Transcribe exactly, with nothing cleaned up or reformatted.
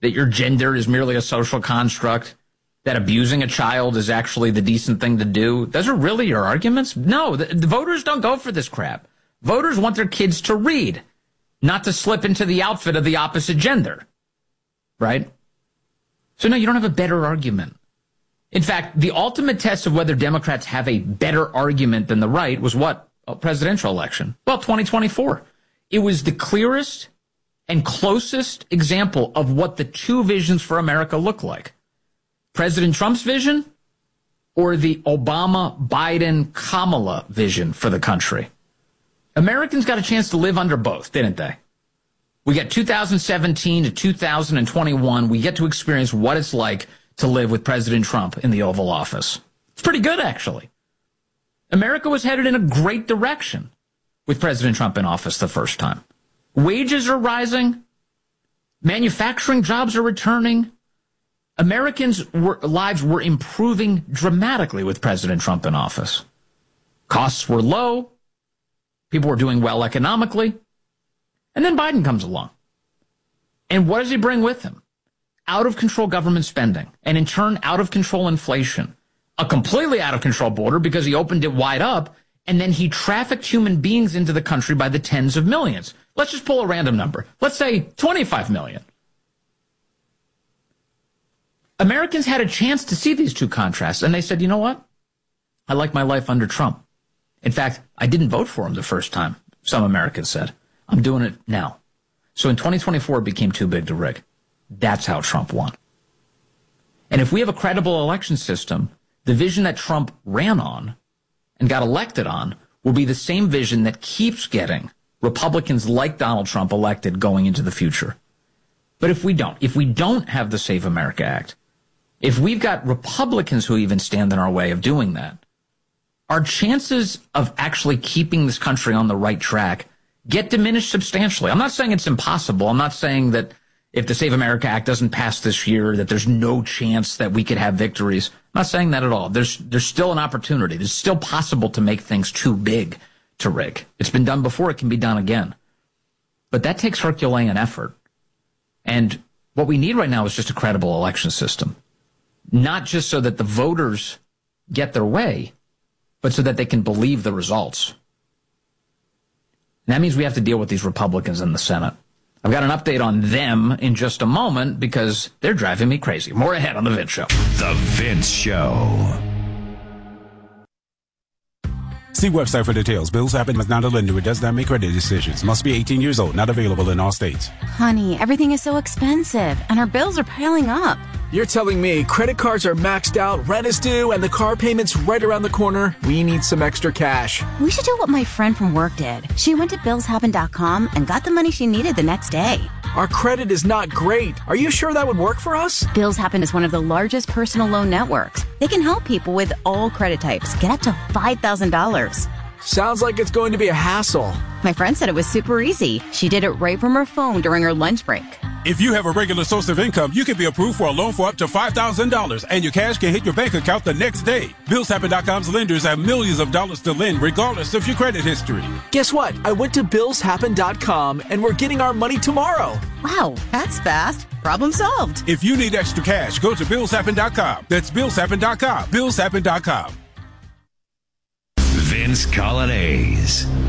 that your gender is merely a social construct, that abusing a child is actually the decent thing to do. Those are really your arguments? No, the, the voters don't go for this crap. Voters want their kids to read, not to slip into the outfit of the opposite gender, right? So no, you don't have a better argument. In fact, the ultimate test of whether Democrats have a better argument than the right was what? A presidential election. Well, twenty twenty-four. It was the clearest and closest example of what the two visions for America look like. President Trump's vision or the Obama-Biden-Kamala vision for the country. Americans got a chance to live under both, didn't they? We got two thousand seventeen to two thousand twenty-one. We get to experience what it's like to live with President Trump in the Oval Office. It's pretty good, actually. America was headed in a great direction with President Trump in office the first time. Wages are rising. Manufacturing jobs are returning. Americans' were, lives were improving dramatically with President Trump in office. Costs were low. People were doing well economically. And then Biden comes along. And what does he bring with him? Out of control government spending, and in turn, out of control inflation. A completely out of control border because he opened it wide up, and then he trafficked human beings into the country by the tens of millions. Let's just pull a random number. Let's say twenty-five million. Americans had a chance to see these two contrasts, and they said, you know what? I like my life under Trump. In fact, I didn't vote for him the first time, some Americans said. I'm doing it now. So in twenty twenty-four, it became too big to rig. That's how Trump won. And if we have a credible election system, the vision that Trump ran on and got elected on will be the same vision that keeps getting Republicans like Donald Trump elected going into the future. But if we don't, if we don't have the Save America Act, if we've got Republicans who even stand in our way of doing that, our chances of actually keeping this country on the right track get diminished substantially. I'm not saying it's impossible. I'm not saying that if the Save America Act doesn't pass this year, that there's no chance that we could have victories. I'm not saying that at all. There's there's still an opportunity. It's still possible to make things too big to rig. It's been done before. It can be done again. But that takes Herculean effort. And what we need right now is just a credible election system. Not just so that the voters get their way, but so that they can believe the results. And that means we have to deal with these Republicans in the Senate. I've got an update on them in just a moment because they're driving me crazy. More ahead on The Vince Show. The Vince Show. See website for details. Bills Happen is not a lender. It does not make credit decisions. Must be eighteen years old. Not available in all states. Honey, everything is so expensive, and our bills are piling up. You're telling me credit cards are maxed out, rent is due, and the car payment's right around the corner? We need some extra cash. We should do what my friend from work did. She went to bills happen dot com and got the money she needed the next day. Our credit is not great. Are you sure that would work for us? Bills Happen is one of the largest personal loan networks. They can help people with all credit types get up to five thousand dollars. Sounds like it's going to be a hassle. My friend said it was super easy. She did it right from her phone during her lunch break. If you have a regular source of income, you can be approved for a loan for up to five thousand dollars, and your cash can hit your bank account the next day. bills happen dot com's lenders have millions of dollars to lend, regardless of your credit history. Guess what? I went to bills happen dot com, and we're getting our money tomorrow. Wow, that's fast. Problem solved. If you need extra cash, go to bills happen dot com. That's bills happen dot com. bills happen dot com. Vince Colonnese,